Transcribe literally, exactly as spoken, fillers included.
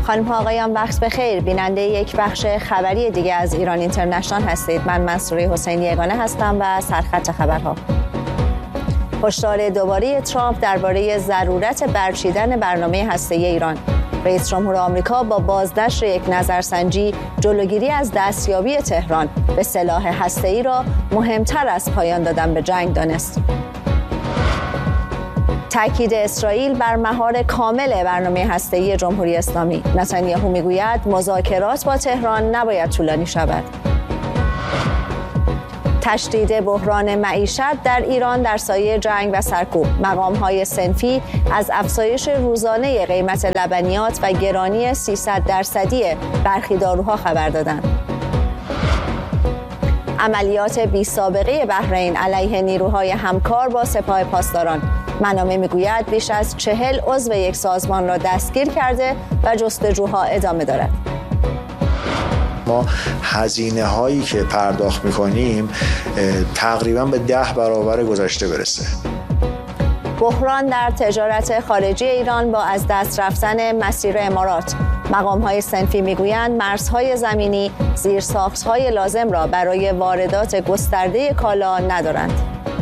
خانم ها آقایان وقت بخیر. بیننده یک بخش خبری دیگه از ایران اینترنشنال هستید. من منصوره حسینی یگانه هستم و سرخط خبرها. هشدار دوباره ترامپ درباره ضرورت برچیدن برنامه هسته‌ای ایران. رئیس جمهور آمریکا با بازنشر یک نظرسنجی جلوگیری از دستیابی تهران به سلاح هسته‌ای را مهمتر از پایان دادن به جنگ دانست. تأکید اسرائیل بر مهار کامل برنامه هسته‌ای جمهوری اسلامی. نتانیاهو میگوید مذاکرات با تهران نباید طولانی شود. تشدید بحران معیشت در ایران در سایه جنگ و سرکوب. مقام‌های صنفی از افزایش روزانه قیمت لبنیات و گرانی سیصد درصدی برخی داروها خبر دادند. عملیات بی سابقه بحرین علیه نیروهای همکار با سپاه پاسداران. منابع میگوید بیش از چهل عضو یک سازمان را دستگیر کرده و جستجوها ادامه دارد. ما هزینه هایی که پرداخت میکنیم تقریبا به ده برابر گذشته برسه. بحران در تجارت خارجی ایران با از دست رفتن مسیر امارات. مقام‌های صنفی میگویند مرزهای زمینی زیرساخت‌های لازم را برای واردات گسترده کالا ندارند.